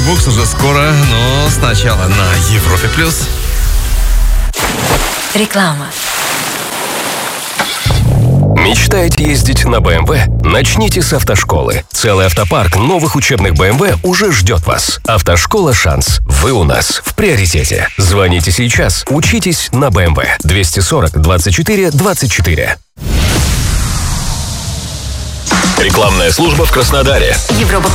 Books уже скоро, но сначала на Европе+. Реклама. Мечтаете ездить на BMW? Начните с автошколы. Целый автопарк новых учебных BMW уже ждет вас. Автошкола «Шанс». Вы у нас в приоритете. Звоните сейчас. Учитесь на BMW. 240 24 24. Рекламная служба в Краснодаре. Европа+.